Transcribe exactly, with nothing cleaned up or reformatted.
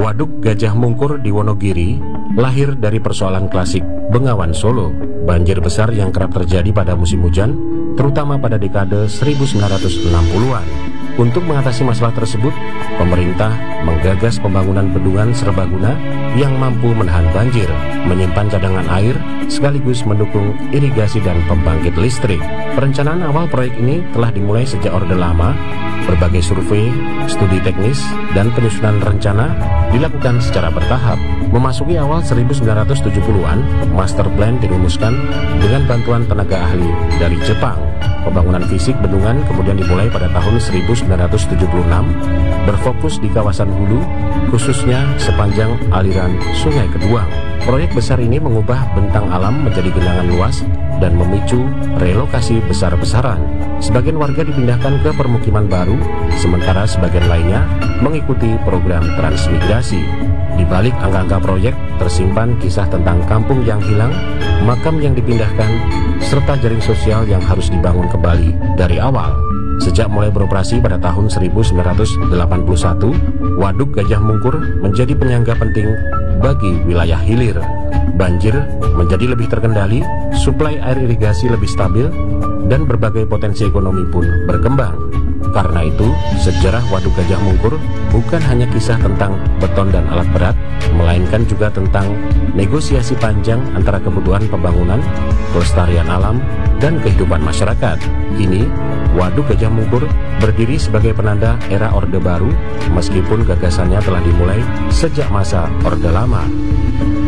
Waduk Gajah Mungkur di Wonogiri lahir dari persoalan klasik Bengawan Solo, banjir besar yang kerap terjadi pada musim hujan, terutama pada dekade seribu sembilan ratus enam puluhan. Untuk mengatasi masalah tersebut, pemerintah menggagas pembangunan bendungan serbaguna yang mampu menahan banjir, menyimpan cadangan air, sekaligus mendukung irigasi dan pembangkit listrik. Perencanaan awal proyek ini telah dimulai sejak Orde Lama. Berbagai survei, studi teknis, dan penyusunan rencana dilakukan secara bertahap. Memasuki awal seribu sembilan ratus tujuh puluhan, master plan dirumuskan dengan bantuan tenaga ahli dari Jepang. Pembangunan fisik bendungan kemudian dimulai pada tahun seribu sembilan ratus tujuh puluh enam, berfokus di kawasan hulu, khususnya sepanjang aliran Sungai Keduang. Proyek besar ini mengubah bentang alam menjadi genangan luas dan memicu relokasi besar-besaran. Sebagian warga dipindahkan ke permukiman baru, sementara sebagian lainnya mengikuti program transmigrasi. Di balik angka-angka proyek tersimpan kisah tentang kampung yang hilang, makam yang dipindahkan, serta jaring sosial yang harus dibangun kembali dari awal. Sejak mulai beroperasi pada tahun seribu sembilan ratus delapan puluh satu, Waduk Gajah Mungkur menjadi penyangga penting bagi wilayah hilir. Banjir menjadi lebih terkendali, suplai air irigasi lebih stabil, dan berbagai potensi ekonomi pun berkembang. Karena itu, sejarah Waduk Gajah Mungkur bukan hanya kisah tentang beton dan alat berat, melainkan juga tentang negosiasi panjang antara kebutuhan pembangunan, kelestarian alam, dan kehidupan masyarakat. Kini, Waduk Gajah Mungkur berdiri sebagai penanda era Orde Baru, meskipun gagasannya telah dimulai sejak masa Orde Lama.